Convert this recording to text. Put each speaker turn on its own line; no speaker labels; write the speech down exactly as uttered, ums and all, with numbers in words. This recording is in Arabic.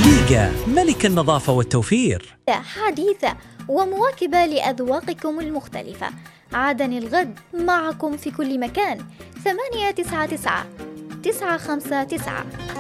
جيجا، ملك النظافة والتوفير.
حديثة ومواكبة لأذواقكم المختلفة. عدن الغد معكم في كل مكان. ثمانية تسعة تسعة تسعة خمسة تسعة.